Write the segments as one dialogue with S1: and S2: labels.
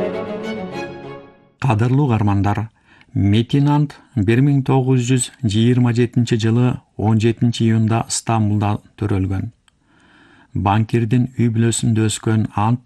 S1: Кадырлуу угармандар, Метин Ант 1927 жылы 17 июнда Стамбулда төрөлгөн. Банкирдин үй бүлөсүндө өскөн Ант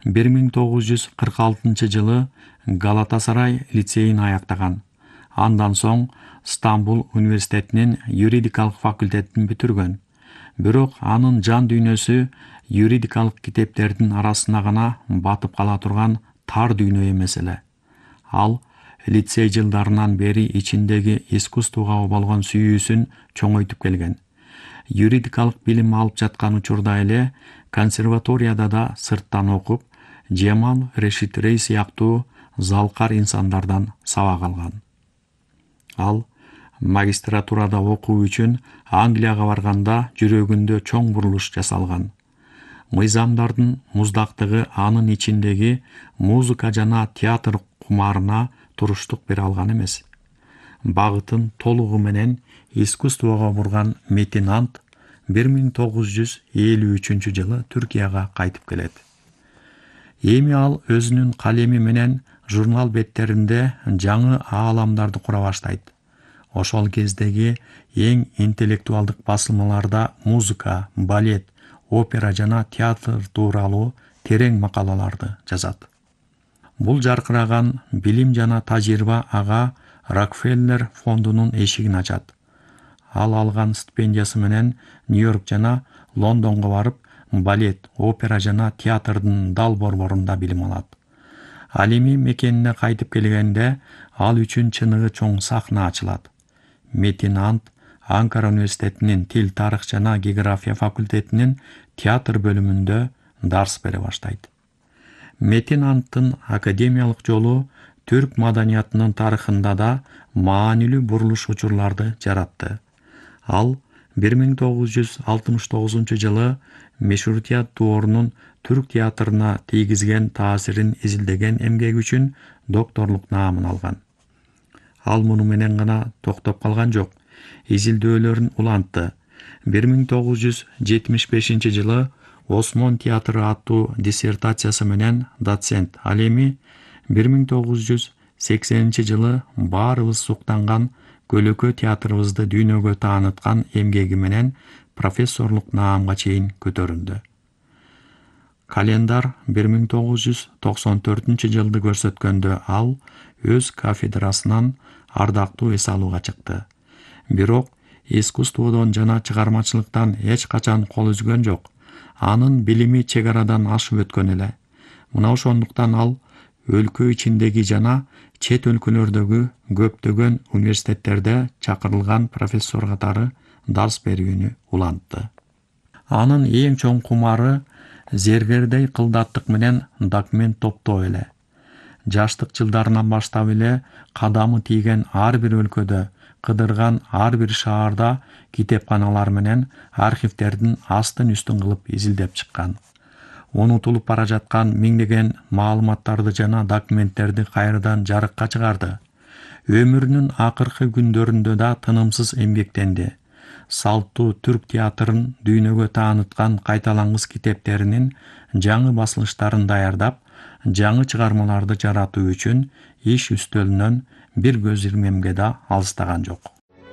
S1: 1946 жылы Галатасарай лицейин аяктаган. Андан соң Стамбул университетинин юридикалык факультетин бүтүргөн. Бирок анын жан дүйнөсү юридикалык китептердин арасына гана батып кала турган тар дүйнө эмес эле. Ал лицей жылдарынан бери ичиндеги искусствого болгон сүйүүсүн чоңойтуп келген. Юридикалык билим алып жаткан учурда эле консерваторияда да сырттан окуп, Джемал Решит Рей сыяктуу залкар инсандардан сабак алган. Ал магистратурада окуу үчүн Англияга барганда жүрөгүндө чоң бурулуш жасалган. Мыйзамдардын муздактыгы анын ичиндеги музыка жана театр кумарына туруштук бере алган эмес. Багытын толугу менен искусствого бурган Метин Ант 1953 жылы Түркияга кайтып келет. Эми ал өзүнүн калеми менен журнал беттеринде жаңы ааламдарды кура баштайт. Ошол кездеги эң интеллектуалдык басылмаларда музыка, балет, опера жана театр тууралуу терең макалаларды жазат. Бул жаркыраган билим жана тажрыйба ага Рокфеллер фондунун эшигин ачат. Ал алган стипендиясы менен Нью-Йорк жана Лондонго барып, балет, опера жана театрдын дал борборунда билим алат. Ал эми мекенине кайтып келгенде ал үчүн чыныгы чоң сахна ачылат. Метин Ант Анкара университетинин тил, тарых жана география факультетинин театр бөлүмүндө дарс бере баштайт. Метин Анттын академиялык жолу түрк маданиятынын тарыхында да маанилүү бурулуш учурларды жаратты. Ал 1969 жылы Мешуртият Туорунун түрк театрына тийгизген таасирин изилдеген эмгеги үчүн докторлук наамын алган. Ал муну менен гана токтоп калган жок. Изилдөөлөрүн улантты. 1975 жылы Осмон театры аттуу диссертациясы менен доцент. Ал эми 1980 жылы баарыбыз суктанган Көлөкө театрыбызды дүйнөгө тааныткан эмгеги менен профессорлук наамга чейин көтөрүлдү. Календар 1994 жылды көрсөткөндө ал өз кафедрасынан ардактуу эс алууга чыкты. Бирок искусстводон жана чыгармачылыктан эч качан кол үзгөн жок. Анын билими чек арадан ашып өткөн эле. Мына ошондуктан ал өлкө ичиндеги жана чет өлкөлөрдөгү көптөгөн университеттерде чакырылган профессор катары дарс берүүнү улантты. Анын эң чоң кумары зергердей кылдаттык менен документ топтоо эле. Жаштык жылдарынан баштап эле кадамы тийген ар бир өлкөдө, кыдырган ар бир шаарда китепканалар менен архивдердин астын үстүн кылып изилдеп чыккан. Унутулуп бара жаткан миңдеген маалыматтарды жана документтерди кайрадан жарыкка чыгарды. Өмүрүнүн акыркы күндөрүндө да тынымсыз эмгектенди. Салттуу түрк театрын дүйнөгө тааныткан кайталангыс китептеринин жаңы басылыштарын даярдап, жаңы чыгармаларды жаратуу үчүн иш үстөлүнөн бир көз ирмемге да алыстаган жок.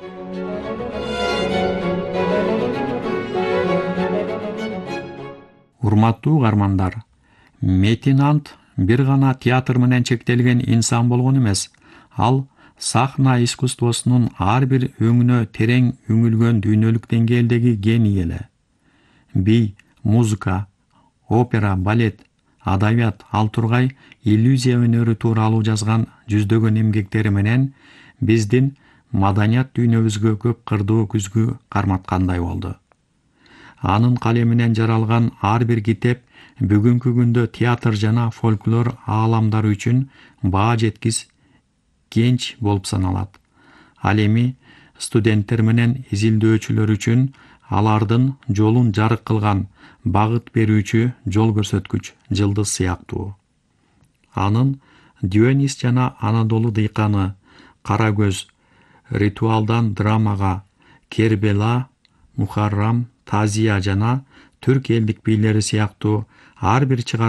S1: Урматтуу угармандар, Метин Ант бир гана театр менен чектелген инсан болгон эмес. Ал сахна искусствосунун ар бир өңүнө терең үңүлгөн дүйнөлүк деңгээлдеги гений эле. Би, музыка, опера, балет, адабият, ал тургай иллюзия өнөрү тууралуу жазган жүздөгөн эмгектери менен биздин маданият дүйнөбүзгө көп кырдуу күзгү карматкандай болду. Анын калеминен жаралган ар бир китеп бүгүнкү күндө театр жана фольклор ааламдары үчүн баа жеткис кенч болуп саналат. Ал эми студенттер менен изилдөөчүлөр үчүн алардын жолун жарык кылган багыт берүүчү жол көрсөткүч жылдыз сыяктуу. Анын Дионис жана Анадолу дыйканы, Кара көз, Ритуалдан драмага, Кербела, Мухаррам, Тазия жана түрк элдик бийлери сыяктуу ар бир